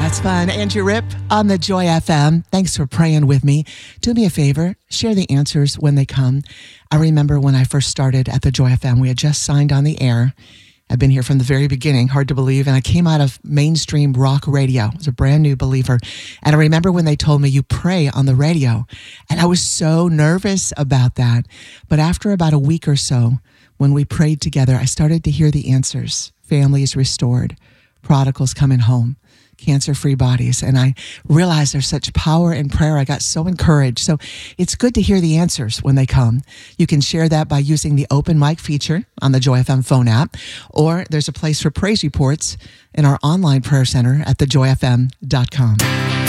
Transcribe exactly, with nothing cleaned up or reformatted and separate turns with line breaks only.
That's fun. Andrew Ripp on the Joy F M. Thanks for praying with me. Do me a favor, share the answers when they come. I remember when I first started at the Joy F M, we had just signed on the air. I've been here from the very beginning, hard to believe, and I came out of mainstream rock radio. I was a brand new believer, and I remember when they told me you pray on the radio, and I was so nervous about that. But after about a week or so, when we prayed together, I started to hear the answers. Families restored, prodigals coming home, cancer-free bodies. And I realized there's such power in prayer. I got so encouraged. So it's good to hear the answers when they come. You can share that by using the open mic feature on the Joy F M phone app, or there's a place for praise reports in our online prayer center at the joy f m dot com.